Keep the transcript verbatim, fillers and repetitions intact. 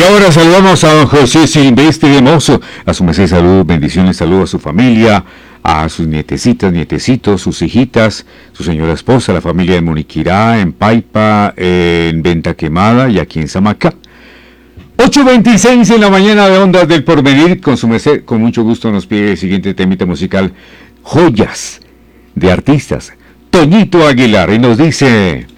ahora saludamos a don José Silvestre de Mozo. A su merced, salud, bendiciones, saludos a su familia, a sus nietecitas, nietecitos, sus hijitas, su señora esposa, la familia de Moniquirá, en Paipa, en Venta Quemada y aquí en Samacá. ocho veintiséis en la mañana de Ondas del Porvenir. Con su merced, con mucho gusto nos pide el siguiente temita musical, Joyas de Artistas, Toñito Aguilar, y nos dice...